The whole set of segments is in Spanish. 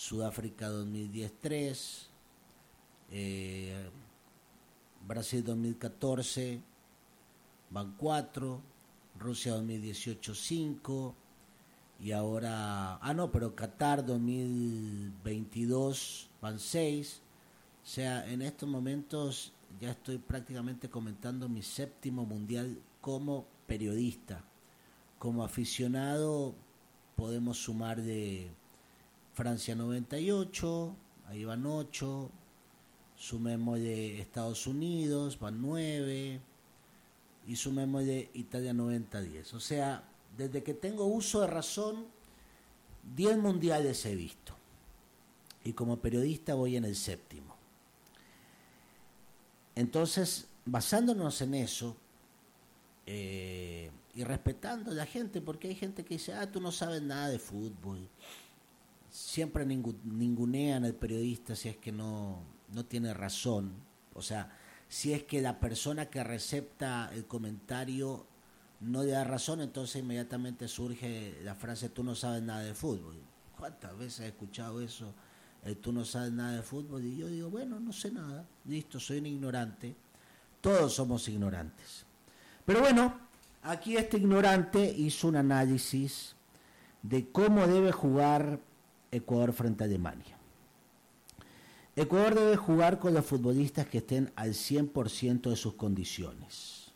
Sudáfrica 2010 3, Brasil 2014 van 4, Rusia 2018 5, y ahora, pero Qatar 2022 van 6. O sea, en estos momentos ya estoy prácticamente comentando mi 7º mundial como periodista. Como aficionado podemos sumar de Francia 98, ahí van 8, sumemos de Estados Unidos, van 9, y sumemos de Italia 90-10. O sea, desde que tengo uso de razón, 10 mundiales he visto. Y como periodista voy en el 7º. Entonces, basándonos en eso, y respetando a la gente, porque hay gente que dice, tú no sabes nada de fútbol. Siempre ningunean al periodista si es que no tiene razón. O sea, si es que la persona que recepta el comentario no le da razón, entonces inmediatamente surge la frase, tú no sabes nada de fútbol. ¿Cuántas veces he escuchado eso? Tú no sabes nada de fútbol. Y yo digo, bueno, no sé nada, listo, soy un ignorante. Todos somos ignorantes. Pero bueno, aquí este ignorante hizo un análisis de cómo debe jugar Ecuador frente a Alemania. Ecuador debe jugar con los futbolistas que estén al 100% de sus condiciones.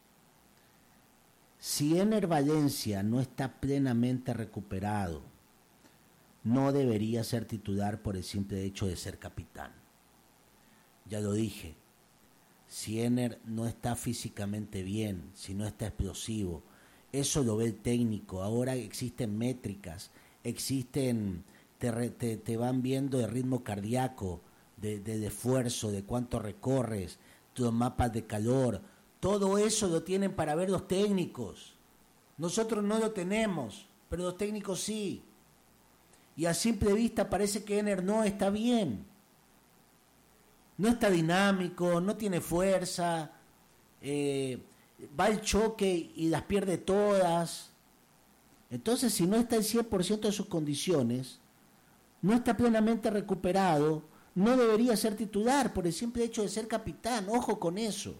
Si Ener Valencia no está plenamente recuperado, no debería ser titular por el simple hecho de ser capitán. Ya lo dije, si Ener no está físicamente bien, si no está explosivo, eso lo ve el técnico. Ahora existen métricas, te van viendo el ritmo cardíaco, de esfuerzo, de cuánto recorres, tus mapas de calor. Todo eso lo tienen para ver los técnicos. Nosotros no lo tenemos, pero los técnicos sí. Y a simple vista parece que Ener no está bien. No está dinámico, no tiene fuerza, va al choque y las pierde todas. Entonces, si no está al 100% de sus condiciones, no está plenamente recuperado, no debería ser titular por el simple hecho de ser capitán. Ojo con eso.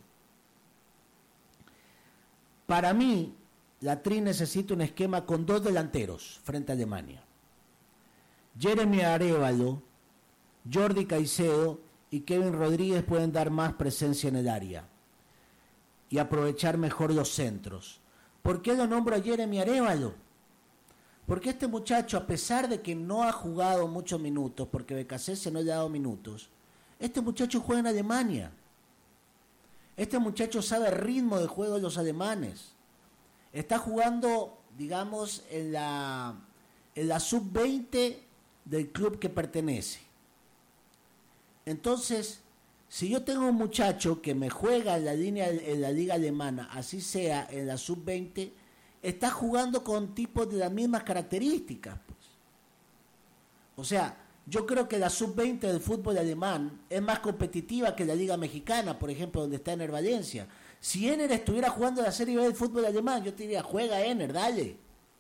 Para mí, la Tri necesita un esquema con 2 delanteros frente a Alemania. Jeremy Arévalo, Jordi Caicedo y Kevin Rodríguez pueden dar más presencia en el área y aprovechar mejor los centros. ¿Por qué lo nombro a Jeremy Arévalo? Porque este muchacho, a pesar de que no ha jugado muchos minutos, porque Becasese no le ha dado minutos, este muchacho juega en Alemania. Este muchacho sabe el ritmo de juego de los alemanes. Está jugando, digamos, en la sub-20 del club que pertenece. Entonces, si yo tengo un muchacho que me juega en la liga alemana, así sea en la sub-20, está jugando con tipos de las mismas características, pues. O sea, yo creo que la sub-20 del fútbol alemán es más competitiva que la liga mexicana, por ejemplo, donde está Ener Valencia. Si Ener estuviera jugando la Serie B del fútbol alemán, yo te diría, juega Ener, dale.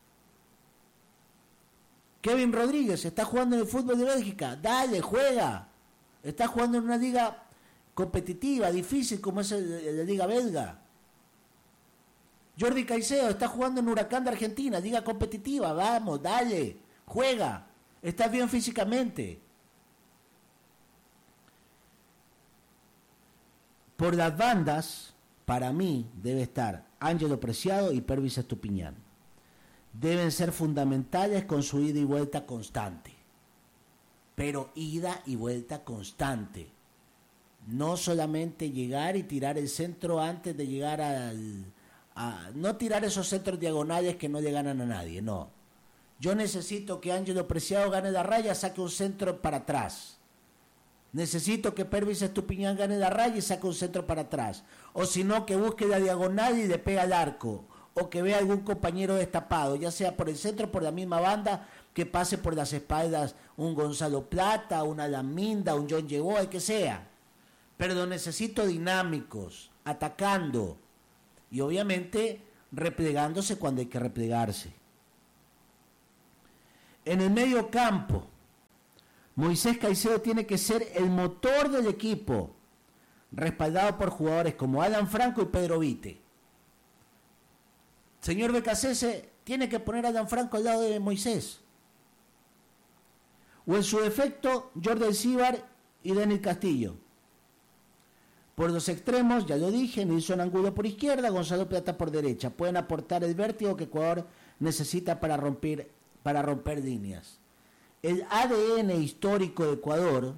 Kevin Rodríguez está jugando en el fútbol de Bélgica, dale, juega. Está jugando en una liga competitiva, difícil como es la liga belga. Jordi Caicedo está jugando en Huracán de Argentina, liga competitiva, vamos, dale, juega, estás bien físicamente. Por las bandas, para mí, debe estar Ángelo Preciado y Pervis Estupiñán. Deben ser fundamentales con su ida y vuelta constante. Pero ida y vuelta constante. No solamente llegar y tirar el centro antes de llegar no tirar esos centros diagonales que no le ganan a nadie, no. Yo necesito que Ángelo Preciado gane la raya, saque un centro para atrás. Necesito que Pervis Estupiñán gane la raya y saque un centro para atrás. O si no, que busque la diagonal y le pega al arco. O que vea algún compañero destapado, ya sea por el centro o por la misma banda, que pase por las espaldas un Gonzalo Plata, un Alan Minda, un John Yegoa, el que sea. Pero lo necesito dinámicos, atacando y obviamente replegándose cuando hay que replegarse. En el medio campo, Moisés Caicedo tiene que ser el motor del equipo, respaldado por jugadores como Alan Franco y Pedro Vite. Señor Becasese, tiene que poner a Alan Franco al lado de Moisés. O en su defecto, Jordan Cibar y Denis Castillo. Por los extremos, ya lo dije, Nilson Angulo por izquierda, Gonzalo Plata por derecha. Pueden aportar el vértigo que Ecuador necesita para romper líneas. El ADN histórico de Ecuador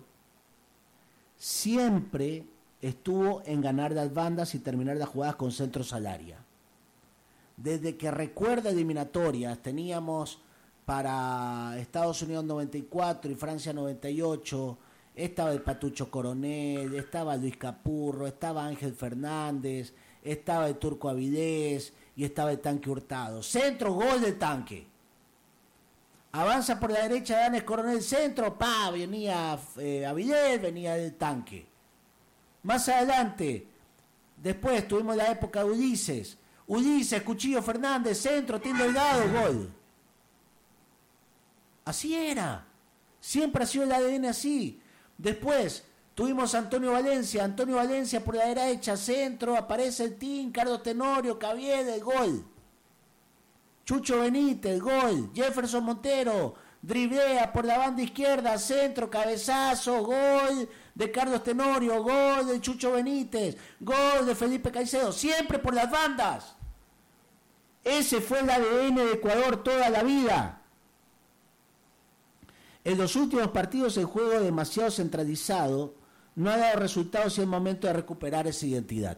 siempre estuvo en ganar las bandas y terminar las jugadas con centros al área. Desde que recuerda eliminatorias, teníamos para Estados Unidos 94 y Francia 98, estaba el Patucho Coronel, estaba Luis Capurro, estaba Ángel Fernández, estaba el Turco Avilés y estaba el Tanque Hurtado. Centro, gol del Tanque. Avanza por la derecha Danes Coronel, centro, venía Avilés, venía el Tanque. Más adelante, después tuvimos la época de Ulises, Cuchillo Fernández, centro, Tim Delgado, gol. Así era, siempre ha sido el ADN así. Después tuvimos a Antonio Valencia por la derecha, centro, aparece el Tim, Carlos Tenorio, Caviedes, gol. Chucho Benítez, gol. Jefferson Montero, driblea por la banda izquierda, centro, cabezazo, gol de Carlos Tenorio, gol de Chucho Benítez, gol de Felipe Caicedo, siempre por las bandas. Ese fue el ADN de Ecuador toda la vida. En los últimos partidos el juego demasiado centralizado no ha dado resultados y es momento de recuperar esa identidad.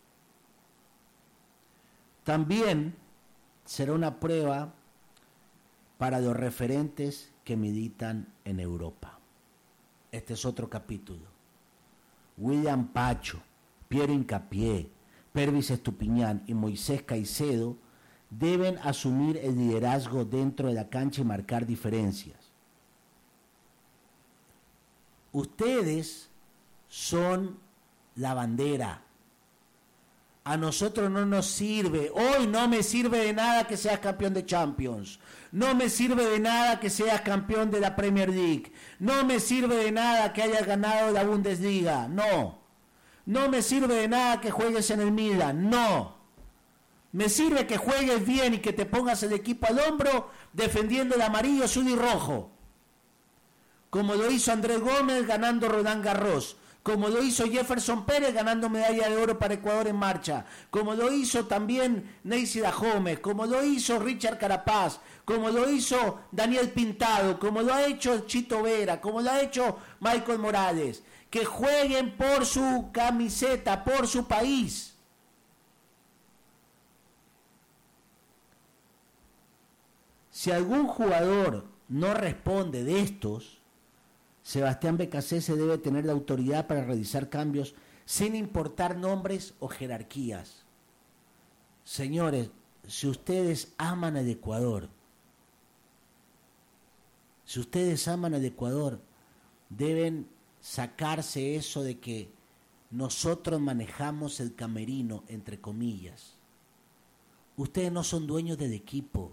También será una prueba para los referentes que militan en Europa. Este es otro capítulo. William Pacho, Piero Hincapié, Pervis Estupiñán y Moisés Caicedo deben asumir el liderazgo dentro de la cancha y marcar diferencias. Ustedes son la bandera. A nosotros no nos sirve, hoy no me sirve de nada que seas campeón de Champions, no me sirve de nada que seas campeón de la Premier League, no me sirve de nada que hayas ganado la Bundesliga, no me sirve de nada que juegues en el Milan, no, me sirve que juegues bien y que te pongas el equipo al hombro defendiendo el amarillo, azul y rojo, como lo hizo Andrés Gómez ganando Roland Garros, como lo hizo Jefferson Pérez ganando medalla de oro para Ecuador en marcha, como lo hizo también Neisy Dajome, como lo hizo Richard Carapaz, como lo hizo Daniel Pintado, como lo ha hecho Chito Vera, como lo ha hecho Michael Morales, que jueguen por su camiseta, por su país. Si algún jugador no responde de estos, Sebastián Becasese debe tener la autoridad para realizar cambios sin importar nombres o jerarquías. Señores, si ustedes aman al Ecuador, deben sacarse eso de que nosotros manejamos el camerino, entre comillas. Ustedes no son dueños del equipo.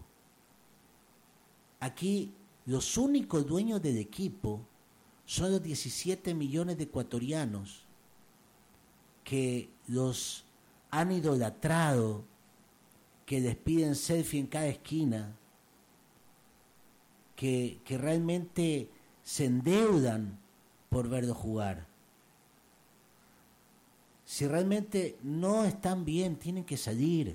Aquí los únicos dueños del equipo son los 17 millones de ecuatorianos que los han idolatrado, que les piden selfie en cada esquina, que realmente se endeudan por verlos jugar. Si realmente no están bien, tienen que salir.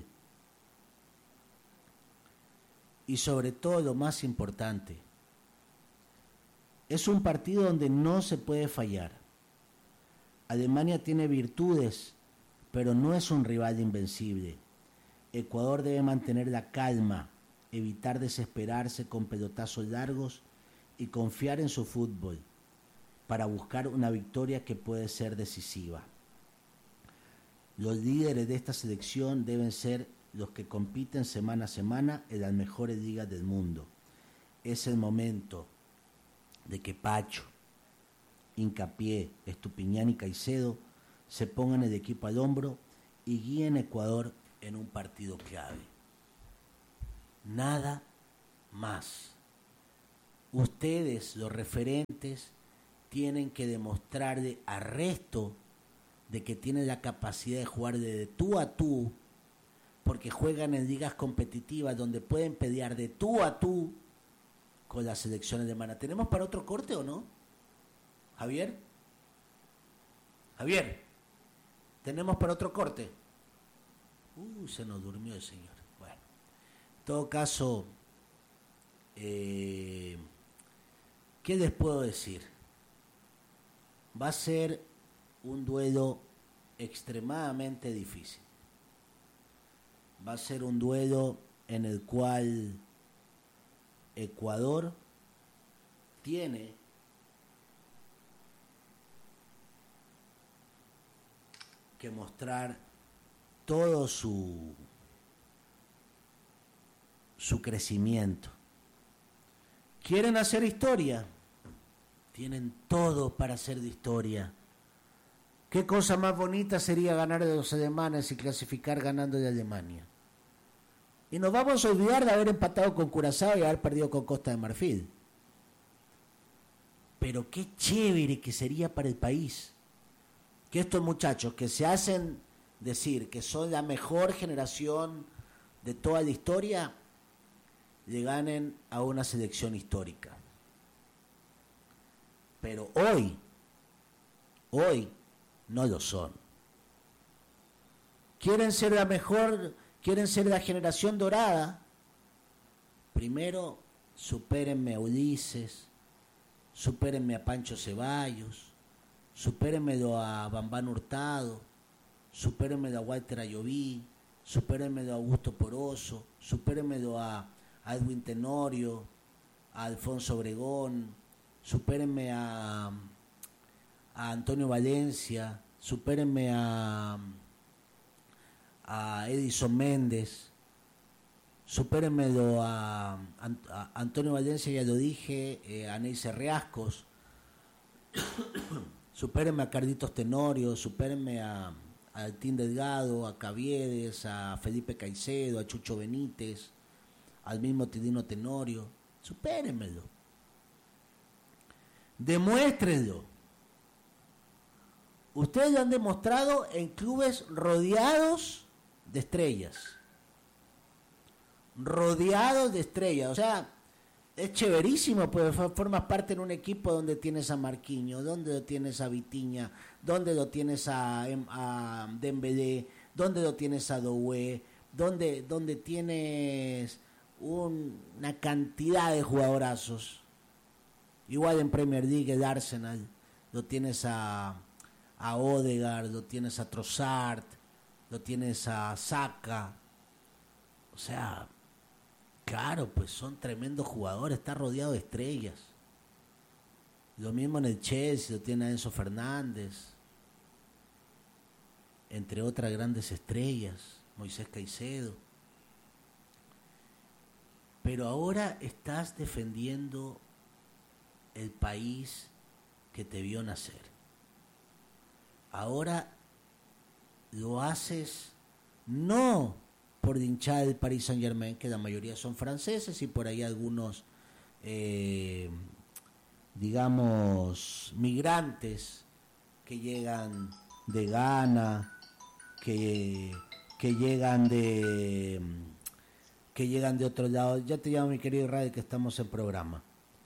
Y sobre todo, lo más importante, es un partido donde no se puede fallar. Alemania tiene virtudes, pero no es un rival invencible. Ecuador debe mantener la calma, evitar desesperarse con pelotazos largos y confiar en su fútbol para buscar una victoria que puede ser decisiva. Los líderes de esta selección deben ser los que compiten semana a semana en las mejores ligas del mundo. Es el momento de que Pacho, Hincapié, Estupiñán y Caicedo se pongan el equipo al hombro y guíen a Ecuador en un partido clave. Nada más. Ustedes, los referentes, tienen que demostrarle al resto de que tienen la capacidad de jugar de tú a tú, porque juegan en ligas competitivas donde pueden pelear de tú a tú con las selecciones de mana. ¿Tenemos para otro corte o no? Javier, ¿tenemos para otro corte? Se nos durmió el señor. Bueno, en todo caso, ¿qué les puedo decir? Va a ser un duelo extremadamente difícil. Va a ser un duelo en el cual Ecuador tiene que mostrar todo su crecimiento. ¿Quieren hacer historia? Tienen todo para hacer de historia. ¿Qué cosa más bonita sería ganar de los alemanes y clasificar ganando de Alemania? Y nos vamos a olvidar de haber empatado con Curazao y haber perdido con Costa de Marfil. Pero qué chévere que sería para el país que estos muchachos que se hacen decir que son la mejor generación de toda la historia le ganen a una selección histórica. Pero hoy no lo son. Quieren ser la mejor, quieren ser la generación dorada. Primero, supérenme a Ulises, supérenme a Pancho Ceballos, supérenmelo a Bambán Hurtado, supérenmelo a Walter Ayoví, supérenmelo a Augusto Poroso, supérenmelo a Edwin Tenorio, a Alfonso Obregón, supérenme a Antonio Valencia, supérenme a Edison Méndez, supérenmelo a Antonio Valencia, ya lo dije, a Neisser Riascos, supérenme a Carlitos Tenorio, supérenme a Altín Delgado, a Caviedes, a Felipe Caicedo, a Chucho Benítez, al mismo Tidino Tenorio, supérenmelo. Demuéstrenlo. Ustedes lo han demostrado en clubes rodeados de estrellas. Rodeados de estrellas. O sea, es chéverísimo, pues formas parte en un equipo donde tienes a Marquinhos, donde lo tienes a Vitinha, donde lo tienes a Dembélé, donde lo tienes a Doué, donde tienes una cantidad de jugadorazos. Igual en Premier League, el Arsenal, lo tienes a Odegaard, lo tienes a Trossard, lo tienes a Saka. O sea, claro, pues son tremendos jugadores, está rodeado de estrellas. Lo mismo en el Chelsea, lo tiene a Enzo Fernández, entre otras grandes estrellas, Moisés Caicedo. Pero ahora estás defendiendo el país que te vio nacer. Ahora lo haces no por hinchada del Paris Saint-Germain, que la mayoría son franceses y por ahí algunos, digamos, migrantes que llegan de Ghana, que llegan de otro lado. Ya te llamo, mi querido Israel, que estamos en programa.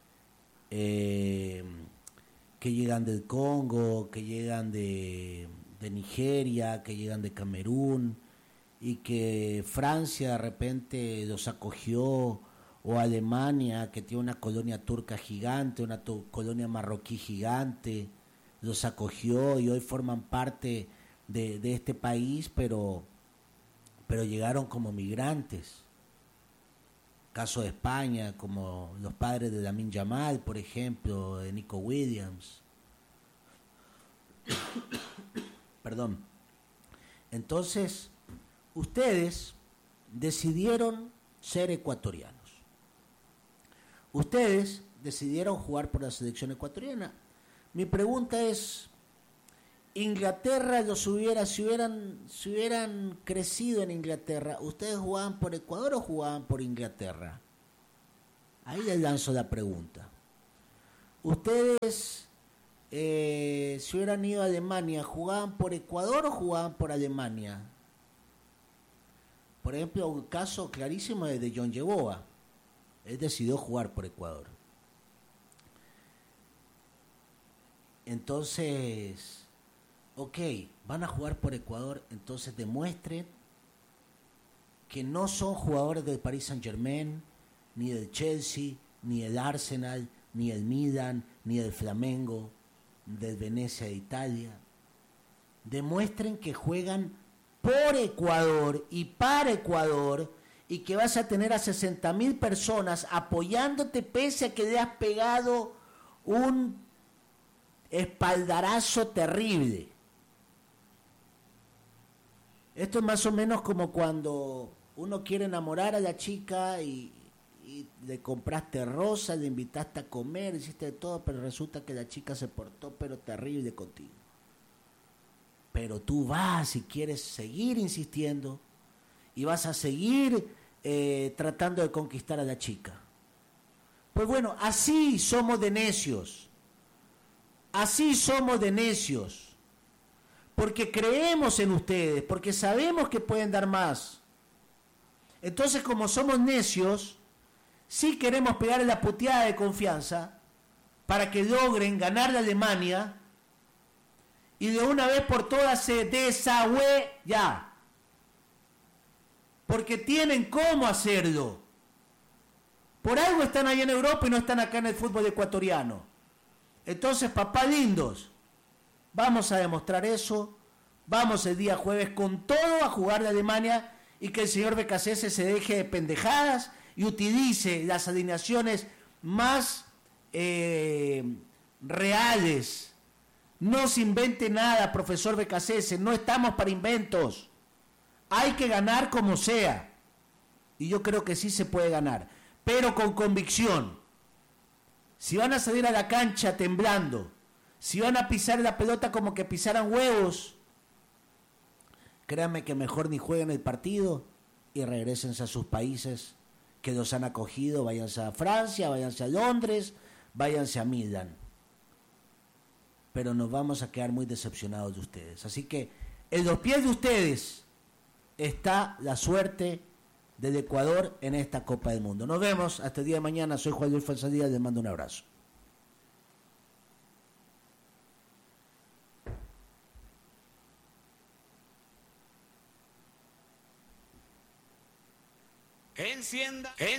Que llegan del Congo, que llegan de Nigeria, que llegan de Camerún, y que Francia de repente los acogió, o Alemania, que tiene una colonia turca gigante, una colonia marroquí gigante, los acogió y hoy forman parte de este país, pero llegaron como migrantes. Caso de España, como los padres de Lamine Yamal, por ejemplo, de Nico Williams. Perdón. Entonces, ustedes decidieron ser ecuatorianos. Ustedes decidieron jugar por la selección ecuatoriana. Mi pregunta es, Inglaterra si hubieran crecido en Inglaterra, ¿ustedes jugaban por Ecuador o jugaban por Inglaterra? Ahí les lanzo la pregunta. Ustedes si hubieran ido a Alemania, ¿jugaban por Ecuador o jugaban por Alemania? Por ejemplo, un caso clarísimo es de John Yeboah. Él decidió jugar por Ecuador. Entonces, ok, van a jugar por Ecuador, entonces demuestren que no son jugadores del Paris Saint-Germain, ni del Chelsea, ni del Arsenal, ni del Milan, ni del Flamengo, del Venecia de Italia. Demuestren que juegan por Ecuador y para Ecuador, y que vas a tener a 60.000 personas apoyándote pese a que le has pegado un espaldarazo terrible. Esto es más o menos como cuando uno quiere enamorar a la chica y le compraste rosas, le invitaste a comer, hiciste de todo, pero resulta que la chica se portó pero terrible contigo. Pero tú vas y quieres seguir insistiendo y vas a seguir tratando de conquistar a la chica. Pues bueno, así somos de necios. Así somos de necios. Porque creemos en ustedes, porque sabemos que pueden dar más. Entonces, como somos necios, sí queremos pegarle la puteada de confianza para que logren ganar la Alemania y de una vez por todas se desahue ya. Porque tienen cómo hacerlo. Por algo están allá en Europa y no están acá en el fútbol ecuatoriano. Entonces, papá lindos, vamos a demostrar eso. Vamos el día jueves con todo a jugar de Alemania y que el señor Becasese se deje de pendejadas y utilice las alineaciones más reales. No se invente nada, profesor Becasese, no estamos para inventos. Hay que ganar como sea. Y yo creo que sí se puede ganar, pero con convicción. Si van a salir a la cancha temblando, si van a pisar la pelota como que pisaran huevos, créanme que mejor ni jueguen el partido y regrésense a sus países que los han acogido. Váyanse a Francia, váyanse a Londres, váyanse a Milán. Pero nos vamos a quedar muy decepcionados de ustedes. Así que en los pies de ustedes está la suerte del Ecuador en esta Copa del Mundo. Nos vemos hasta el día de mañana. Soy Juan Luis Falsadía, les mando un abrazo. Encienda.